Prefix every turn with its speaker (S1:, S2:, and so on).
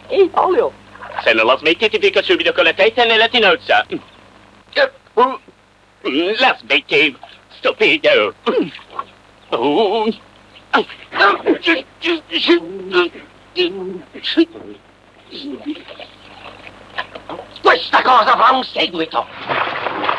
S1: Olio.
S2: Se non la smetti ti picco subito con la testa nella tinozza. La smetti, stupido.
S1: Questa cosa avrà un seguito.